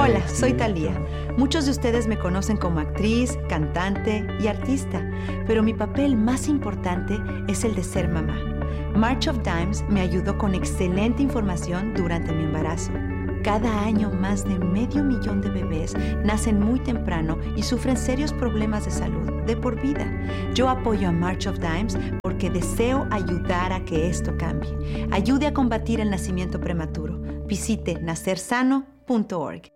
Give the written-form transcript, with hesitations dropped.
Hola, soy Thalía. Muchos de ustedes me conocen como actriz, cantante y artista, pero mi papel más importante es el de ser mamá. March of Dimes me ayudó con excelente información durante mi embarazo. Cada año más de 500,000 de bebés nacen muy temprano y sufren serios problemas de salud de por vida. Yo apoyo a March of Dimes porque deseo ayudar a que esto cambie. Ayude a combatir el nacimiento prematuro. Visite nacersano.org.